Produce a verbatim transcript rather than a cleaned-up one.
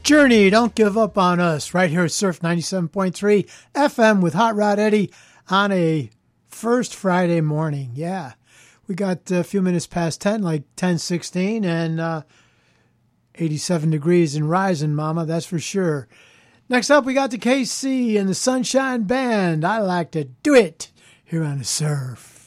Journey, Don't Give Up on Us, right here at Surf ninety-seven point three F M with Hot Rod Eddie on a first Friday morning. Yeah, we got a few minutes past ten, like ten sixteen, and uh, eighty-seven degrees and rising, mama, that's for sure. Next up, we got the K C and the Sunshine Band. I like to do it here on the Surf.